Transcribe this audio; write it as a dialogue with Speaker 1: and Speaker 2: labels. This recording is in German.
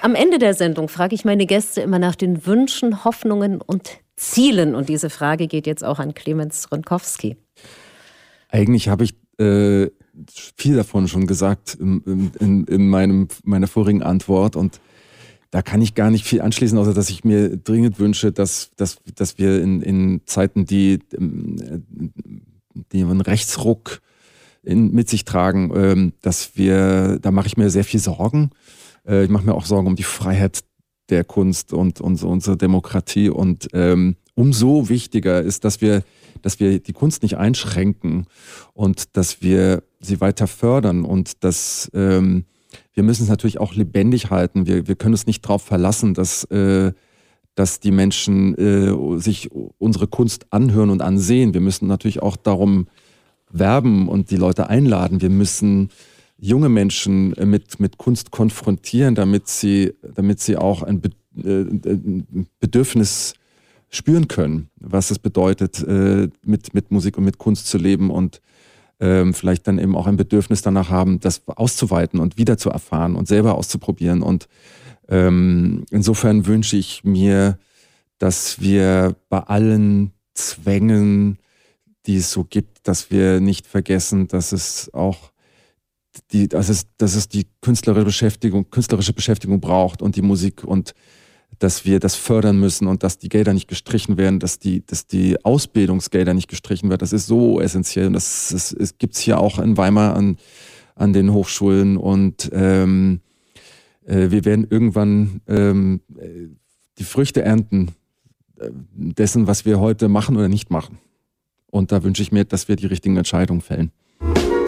Speaker 1: Am Ende der Sendung frage ich meine Gäste immer nach den Wünschen, Hoffnungen und Zielen. Und diese Frage geht jetzt auch an Clemens Ronkowski.
Speaker 2: Eigentlich habe ich viel davon schon gesagt in meiner vorigen Antwort. Und da kann ich gar nicht viel anschließen, außer dass ich mir dringend wünsche, dass wir in Zeiten, die einen Rechtsruck mit sich tragen, da mache ich mir sehr viel Sorgen. Ich mache mir auch Sorgen um die Freiheit der Kunst und unsere Demokratie. Und umso wichtiger ist, dass wir die Kunst nicht einschränken und dass wir sie weiter fördern und dass wir müssen es natürlich auch lebendig halten. Wir können uns nicht darauf verlassen, dass die Menschen sich unsere Kunst anhören und ansehen. Wir müssen natürlich auch darum werben und die Leute einladen. Wir müssen junge Menschen mit Kunst konfrontieren, damit sie auch ein Bedürfnis spüren können, was es bedeutet, mit Musik und mit Kunst zu leben und vielleicht dann eben auch ein Bedürfnis danach haben, das auszuweiten und wieder zu erfahren und selber auszuprobieren. Und insofern wünsche ich mir, dass wir bei allen Zwängen, die es so gibt, dass wir nicht vergessen, dass es auch die künstlerische Beschäftigung braucht und die Musik und dass wir das fördern müssen und dass die Gelder nicht gestrichen werden, dass die Ausbildungsgelder nicht gestrichen werden. Das ist so essentiell und das gibt es hier auch in Weimar an den Hochschulen und wir werden irgendwann die Früchte ernten dessen, was wir heute machen oder nicht machen. Und da wünsche ich mir, dass wir die richtigen Entscheidungen fällen.